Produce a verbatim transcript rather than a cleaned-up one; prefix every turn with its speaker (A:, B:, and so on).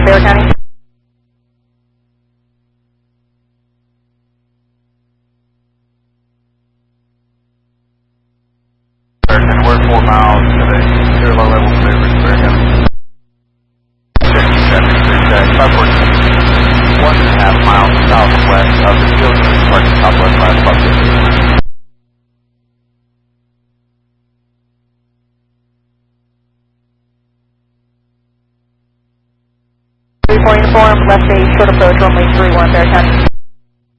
A: Taylor County.
B: We're four miles to the zero low level maneuvers. Very heavy. About one and a half miles southwest of the field, park southwest by about fifteen.
A: three four uniform, left a short approach, runway three one, Bear County.